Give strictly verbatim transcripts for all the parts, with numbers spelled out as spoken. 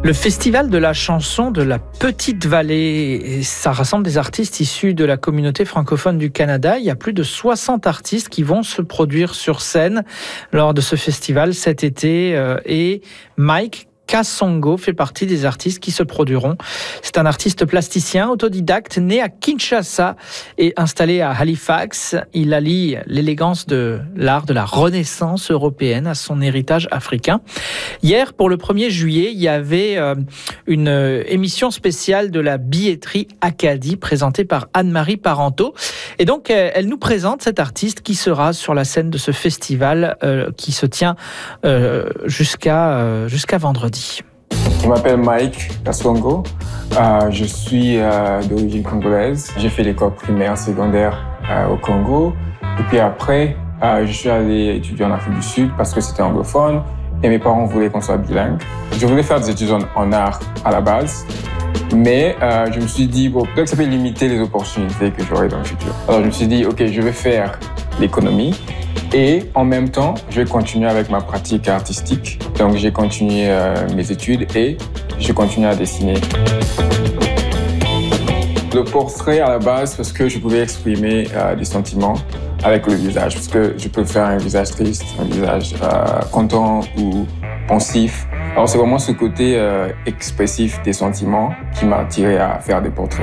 Le Festival de la chanson de la Petite Vallée, et ça rassemble des artistes issus de la communauté francophone du Canada. Il y a plus de soixante artistes qui vont se produire sur scène lors de ce festival cet été. Et Mike Kasongo fait partie des artistes qui se produiront. C'est un artiste plasticien, autodidacte, né à Kinshasa et installé à Halifax. Il allie l'élégance de l'art de la Renaissance européenne à son héritage africain. Hier, pour le premier juillet, il y avait une émission spéciale de la billetterie Acadie présentée par Anne-Marie Parenteau. Et donc, elle nous présente cet artiste qui sera sur la scène de ce festival euh, qui se tient euh, jusqu'à, euh, jusqu'à vendredi. Je m'appelle Mike Kasongo, euh, je suis euh, d'origine congolaise. J'ai fait l'école primaire, secondaire euh, au Congo. Et puis après, euh, je suis allé étudier en Afrique du Sud parce que c'était anglophone et mes parents voulaient qu'on soit bilingue. Je voulais faire des études en, en art à la base, mais euh, je me suis dit, bon, peut-être que ça peut limiter les opportunités que j'aurai dans le futur. Alors je me suis dit, ok, je vais faire l'économie. Et en même temps, je vais continuer avec ma pratique artistique. Donc, j'ai continué euh, mes études et j'ai continué à dessiner. Le portrait, à la base, parce que je pouvais exprimer euh, des sentiments avec le visage. Parce que je peux faire un visage triste, un visage euh, content ou pensif. Alors, c'est vraiment ce côté euh, expressif des sentiments qui m'a attiré à faire des portraits.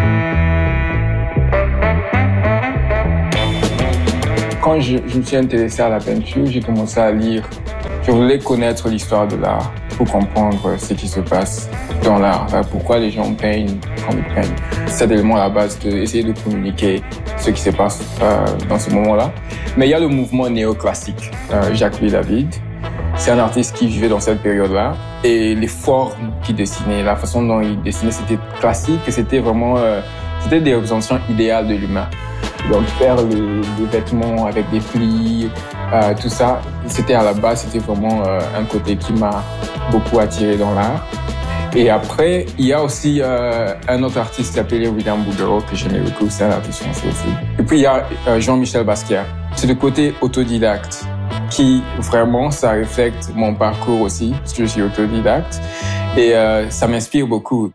Quand je, je me suis intéressé à la peinture, j'ai commencé à lire. Je voulais connaître l'histoire de l'art pour comprendre ce qui se passe dans l'art, pourquoi les gens peignent comme ils peignent. C'est également la base d'essayer de communiquer ce qui se passe euh, dans ce moment-là. Mais il y a le mouvement néoclassique. Euh, Jacques Louis David, c'est un artiste qui vivait dans cette période-là. Et les formes qu'il dessinait, la façon dont il dessinait, c'était classique et c'était vraiment euh, c'était des représentations idéales de l'humain. Donc faire les, les vêtements avec des plis, euh, tout ça, c'était à la base, c'était vraiment euh, un côté qui m'a beaucoup attiré dans l'art. Et après, il y a aussi euh, un autre artiste qui s'appelait William Bouguereau, que j'aimais beaucoup, c'est un artiste français aussi. Et puis il y a euh, Jean-Michel Basquiat. C'est le côté autodidacte qui vraiment, ça reflète mon parcours aussi, parce que je suis autodidacte. Et euh, ça m'inspire beaucoup.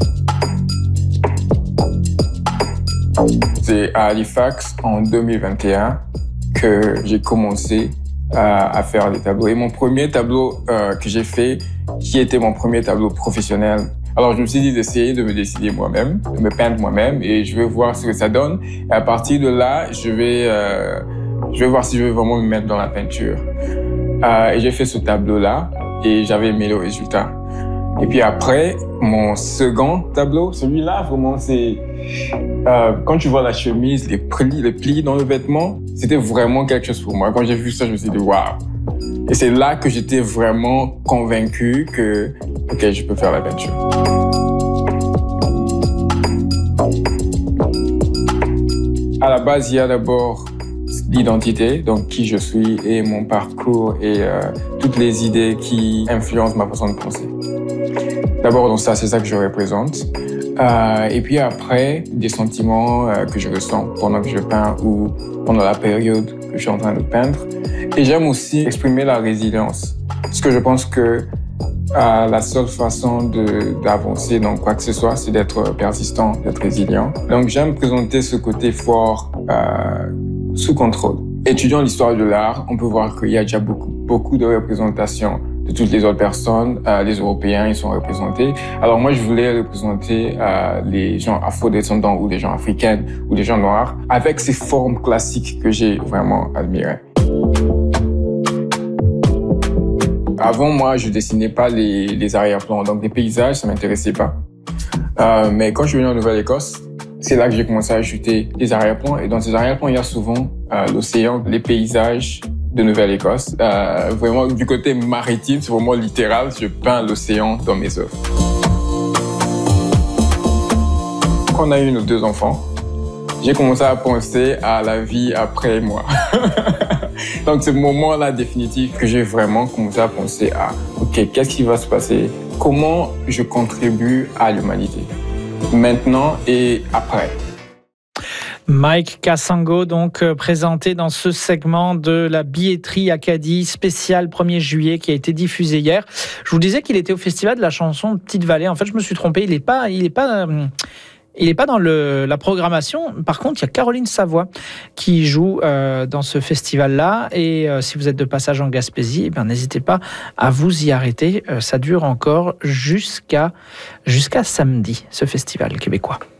C'est à Halifax en deux mille vingt et un que j'ai commencé à, à faire des tableaux. Et mon premier tableau euh, que j'ai fait, qui était mon premier tableau professionnel. Alors je me suis dit d'essayer de me décider moi-même, de me peindre moi-même et je vais voir ce que ça donne. Et à partir de là, je vais, euh, je vais voir si je veux vraiment me mettre dans la peinture. Euh, et j'ai fait ce tableau-là et j'avais aimé le résultat. Et puis après, mon second tableau, celui-là, vraiment, c'est... Euh, quand tu vois la chemise, les plis, les plis dans le vêtement, c'était vraiment quelque chose pour moi. Quand j'ai vu ça, je me suis dit, waouh! Et c'est là que j'étais vraiment convaincu que, ok, je peux faire la peinture. À la base, il y a d'abord l'identité, donc qui je suis et mon parcours et euh, toutes les idées qui influencent ma façon de penser. D'abord, donc ça, c'est ça que je représente. Euh, et puis après, des sentiments euh, que je ressens pendant que je peins ou pendant la période que je suis en train de peindre. Et j'aime aussi exprimer la résilience. Parce que je pense que euh, la seule façon de, d'avancer dans quoi que ce soit, c'est d'être persistant, d'être résilient. Donc j'aime présenter ce côté fort euh, sous contrôle. Étudiant l'histoire de l'art, on peut voir qu'il y a déjà beaucoup, beaucoup de représentations de toutes les autres personnes. Euh, les Européens, ils sont représentés. Alors moi, je voulais représenter euh, les gens afro-descendants ou les gens africains ou les gens noirs avec ces formes classiques que j'ai vraiment admirées. Avant, moi, je dessinais pas les, les arrière-plans, donc les paysages, ça m'intéressait pas. Euh, mais quand je suis venu en Nouvelle-Écosse, c'est là que j'ai commencé à ajouter les arrière-plans. Et dans ces arrière-plans, il y a souvent euh, l'océan, les paysages de Nouvelle-Écosse. Euh, vraiment, du côté maritime, c'est vraiment littéral. Je peins l'océan dans mes œuvres. Quand on a eu nos deux enfants, j'ai commencé à penser à la vie après moi. Donc, c'est le moment-là définitif que j'ai vraiment commencé à penser à, OK, qu'est-ce qui va se passer? Comment je contribue à l'humanité? Maintenant et après. Mike Kassango, donc euh, présenté dans ce segment de la billetterie Acadie spécial premier juillet qui a été diffusé hier. Je vous disais qu'il était au festival de la chanson de Petite-Vallée. En fait, je me suis trompé. Il n'est pas, il est pas, euh, il est pas dans le, la programmation. Par contre, il y a Caroline Savoie qui joue euh, dans ce festival-là. Et euh, si vous êtes de passage en Gaspésie, eh bien, n'hésitez pas à vous y arrêter. Euh, ça dure encore jusqu'à jusqu'à samedi, ce festival québécois.